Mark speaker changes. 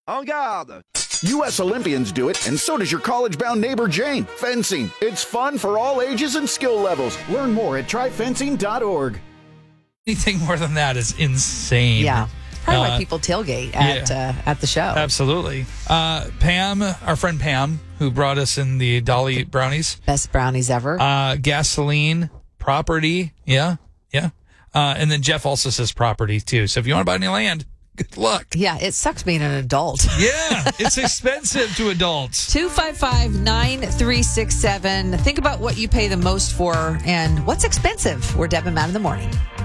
Speaker 1: En garde!
Speaker 2: U.S. Olympians do it, and so does your college-bound neighbor Jane. Fencing. It's fun for all ages and skill levels. Learn more at tryfencing.org.
Speaker 3: Anything more than that is insane.
Speaker 4: Yeah. Probably why people tailgate at the show.
Speaker 3: Absolutely. Pam, our friend Pam, who brought us in the Dolly brownies.
Speaker 4: Best brownies ever.
Speaker 3: Gasoline, property. Yeah. And then Jeff also says property, too. So if you want to buy any land, good luck.
Speaker 4: Yeah, it sucks being an adult.
Speaker 3: Yeah, it's expensive to adults.
Speaker 4: 255-9367. Think about what you pay the most for and what's expensive. We're Deb and Matt in the morning.